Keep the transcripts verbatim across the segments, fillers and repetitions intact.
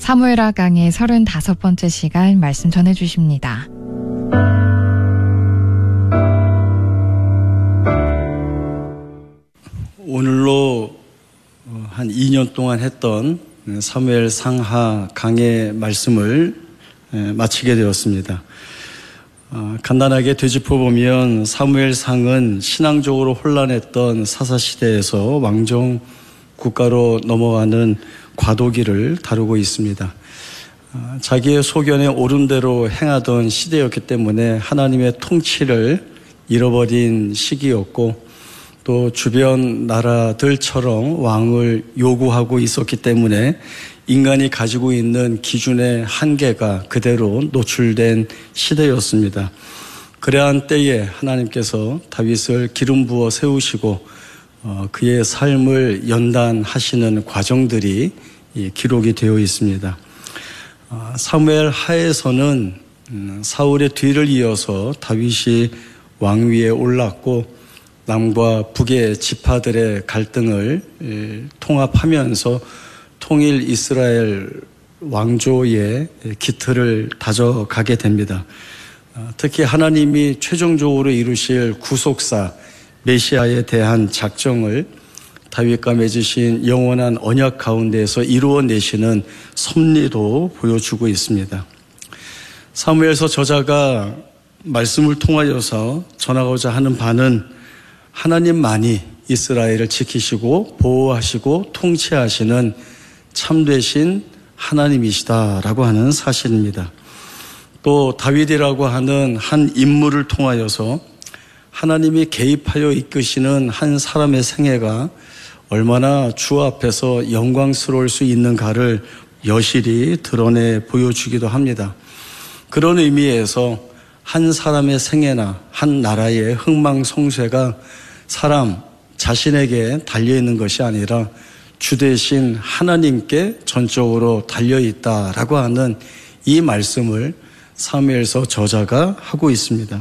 사무엘하 강의 서른다섯 번째 시간 말씀 전해주십니다. 오늘로 한 이 년 동안 했던 사무엘 상하 강의 말씀을 마치게 되었습니다. 간단하게 되짚어보면 사무엘 상은 신앙적으로 혼란했던 사사시대에서 왕정 국가로 넘어가는 과도기를 다루고 있습니다. 자기의 소견에 옳은 대로 행하던 시대였기 때문에 하나님의 통치를 잃어버린 시기였고, 또 주변 나라들처럼 왕을 요구하고 있었기 때문에 인간이 가지고 있는 기준의 한계가 그대로 노출된 시대였습니다. 그러한 때에 하나님께서 다윗을 기름 부어 세우시고 어, 그의 삶을 연단하시는 과정들이 기록이 되어 있습니다. 어, 사무엘 하에서는 음, 사울의 뒤를 이어서 다윗이 왕위에 올랐고, 남과 북의 지파들의 갈등을 통합하면서 통일 이스라엘 왕조의 기틀을 다져가게 됩니다. 특히 하나님이 최종적으로 이루실 구속사 메시아에 대한 작정을 다윗과 맺으신 영원한 언약 가운데에서 이루어내시는 섭리도 보여주고 있습니다. 사무엘서 저자가 말씀을 통하여서 전하고자 하는 바는 하나님만이 이스라엘을 지키시고 보호하시고 통치하시는 참되신 하나님이시다라고 하는 사실입니다. 또 다윗이라고 하는 한 인물을 통하여서 하나님이 개입하여 이끄시는 한 사람의 생애가 얼마나 주 앞에서 영광스러울 수 있는가를 여실히 드러내 보여주기도 합니다. 그런 의미에서 한 사람의 생애나 한 나라의 흥망성쇠가 사람 자신에게 달려있는 것이 아니라 주 대신 하나님께 전적으로 달려있다라고 하는 이 말씀을 사무엘서 저자가 하고 있습니다.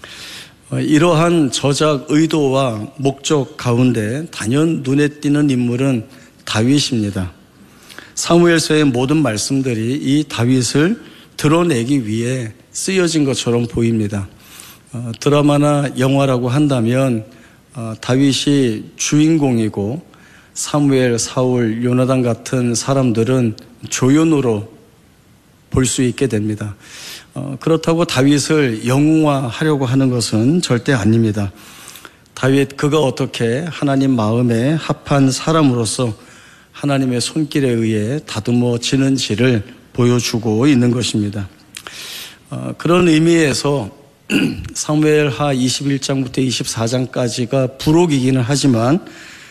이러한 저작 의도와 목적 가운데 단연 눈에 띄는 인물은 다윗입니다. 사무엘서의 모든 말씀들이 이 다윗을 드러내기 위해 쓰여진 것처럼 보입니다. 어, 드라마나 영화라고 한다면 어, 다윗이 주인공이고 사무엘, 사울, 요나단 같은 사람들은 조연으로 볼 수 있게 됩니다. 어, 그렇다고 다윗을 영웅화하려고 하는 것은 절대 아닙니다. 다윗 그가 어떻게 하나님 마음에 합한 사람으로서 하나님의 손길에 의해 다듬어지는지를 보여주고 있는 것입니다. 어, 그런 의미에서 사무엘하 이십일 장부터 이십사 장까지가 부록이기는 하지만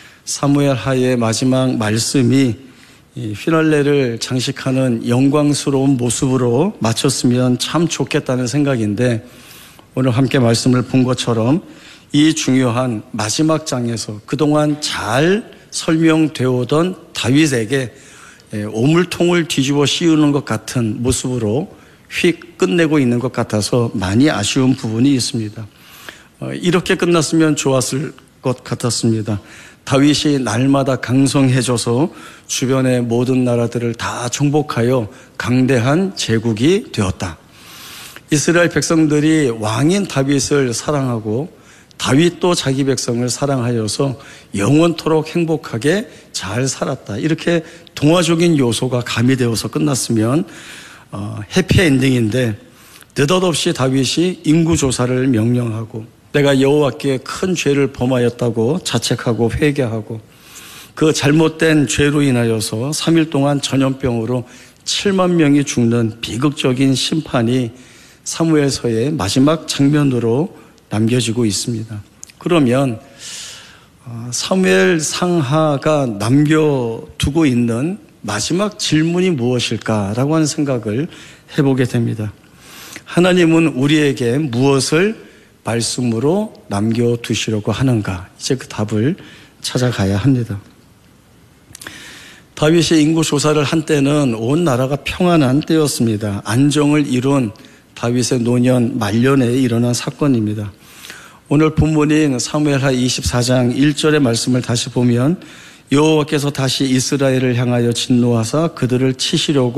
사무엘하의 마지막 말씀이 이 피날레를 장식하는 영광스러운 모습으로 마쳤으면 참 좋겠다는 생각인데, 오늘 함께 말씀을 본 것처럼 이 중요한 마지막 장에서 그동안 잘 설명되어 오던 다윗에게 오물통을 뒤집어 씌우는 것 같은 모습으로 휙 끝내고 있는 것 같아서 많이 아쉬운 부분이 있습니다. 이렇게 끝났으면 좋았을 것 같았습니다. 다윗이 날마다 강성해져서 주변의 모든 나라들을 다 정복하여 강대한 제국이 되었다. 이스라엘 백성들이 왕인 다윗을 사랑하고 다윗도 자기 백성을 사랑하여서 영원토록 행복하게 잘 살았다. 이렇게 동화적인 요소가 가미되어서 끝났으면 어, 해피엔딩인데, 느닷없이 다윗이 인구조사를 명령하고 내가 여호와께 큰 죄를 범하였다고 자책하고 회개하고 그 잘못된 죄로 인하여서 삼 일 동안 전염병으로 칠만 명이 죽는 비극적인 심판이 사무엘서의 마지막 장면으로 남겨지고 있습니다. 그러면 사무엘 상하가 남겨두고 있는 마지막 질문이 무엇일까라고 하는 생각을 해보게 됩니다. 하나님은 우리에게 무엇을 말씀으로 남겨두시려고 하는가? 이제 그 답을 찾아가야 합니다. 다윗이 인구조사를 한 때는 온 나라가 평안한 때였습니다. 안정을 이룬 다윗의 노년 말년에 일어난 사건입니다. 오늘 본문인 사무엘하 이십사 장 일 절의 말씀을 다시 보면 여호와께서 다시 이스라엘을 향하여 진노하사 그들을 치시려고